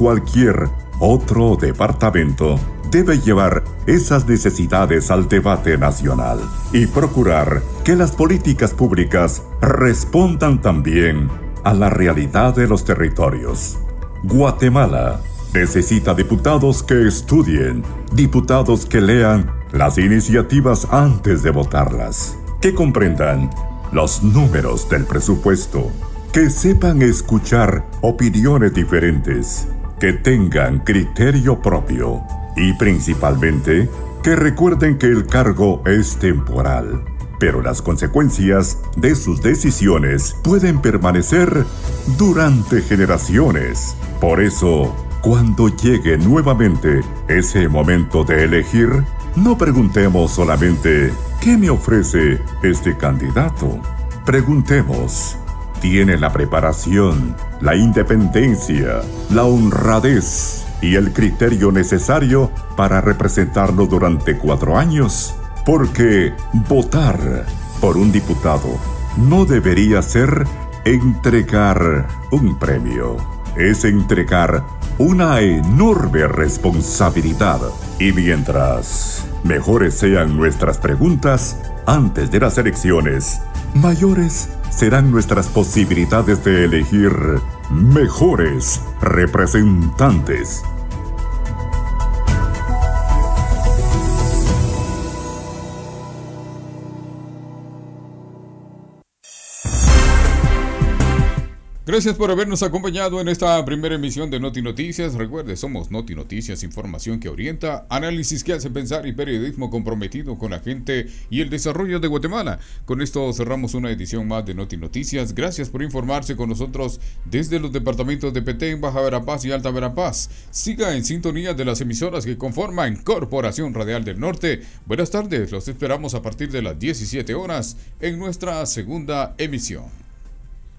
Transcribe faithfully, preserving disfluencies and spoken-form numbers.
cualquier otro departamento, debe llevar esas necesidades al debate nacional y procurar que las políticas públicas respondan también a la realidad de los territorios. Guatemala necesita diputados que estudien, diputados que lean las iniciativas antes de votarlas, que comprendan los números del presupuesto, que sepan escuchar opiniones diferentes, que tengan criterio propio y principalmente que recuerden que el cargo es temporal, pero las consecuencias de sus decisiones pueden permanecer durante generaciones. Por eso, cuando llegue nuevamente ese momento de elegir, no preguntemos solamente ¿qué me ofrece este candidato? Preguntemos, ¿tiene la preparación, la independencia, la honradez y el criterio necesario para representarlo durante cuatro años? Porque votar por un diputado no debería ser entregar un premio, es entregar una enorme responsabilidad. Y mientras mejores sean nuestras preguntas antes de las elecciones, mayores serán nuestras posibilidades de elegir mejores representantes. Gracias por habernos acompañado en esta primera emisión de Noti Noticias. Recuerde, somos Noti Noticias, información que orienta, análisis que hace pensar y periodismo comprometido con la gente y el desarrollo de Guatemala. Con esto cerramos una edición más de Noti Noticias. Gracias por informarse con nosotros desde los departamentos de Petén, Baja Verapaz y Alta Verapaz. Siga en sintonía de las emisoras que conforman Corporación Radial del Norte. Buenas tardes, los esperamos a partir de las diecisiete horas en nuestra segunda emisión.